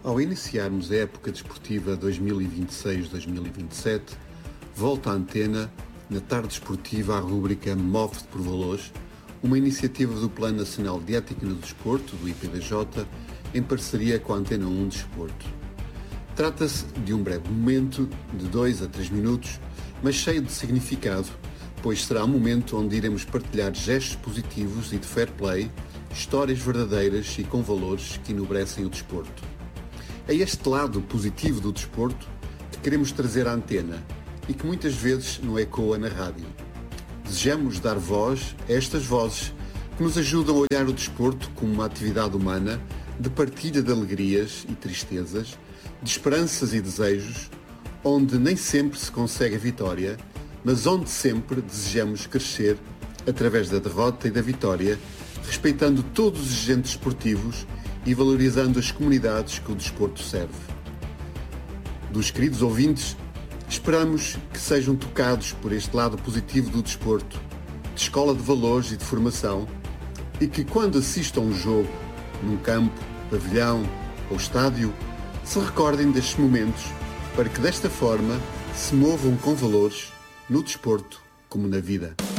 Ao iniciarmos a época desportiva 2026-2027, volta à antena, na tarde desportiva, a rúbrica Move-te por Valores, uma iniciativa do Plano Nacional de Ética no Desporto, do IPDJ, em parceria com a Antena 1 Desporto. Trata-se de um breve momento, de 2 a 3 minutos, mas cheio de significado, pois será um momento onde iremos partilhar gestos positivos e de fair play, histórias verdadeiras e com valores que enobrecem o desporto. É este lado positivo do desporto que queremos trazer à antena e que muitas vezes não ecoa na rádio. Desejamos dar voz a estas vozes que nos ajudam a olhar o desporto como uma atividade humana de partilha de alegrias e tristezas, de esperanças e desejos, onde nem sempre se consegue a vitória, mas onde sempre desejamos crescer através da derrota e da vitória, respeitando todos os agentes esportivos e valorizando as comunidades que o desporto serve. Dos queridos ouvintes, esperamos que sejam tocados por este lado positivo do desporto, de escola de valores e de formação, e que quando assistam a um jogo, num campo, pavilhão ou estádio, se recordem destes momentos para que desta forma se movam com valores no desporto como na vida.